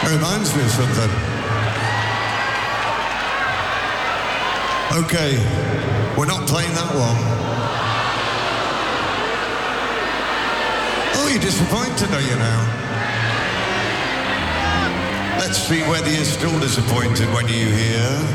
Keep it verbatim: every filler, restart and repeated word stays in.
It reminds me of something. Okay, we're not playing that one. Oh, you're disappointed, are you now? Let's see whether you're still disappointed when you hear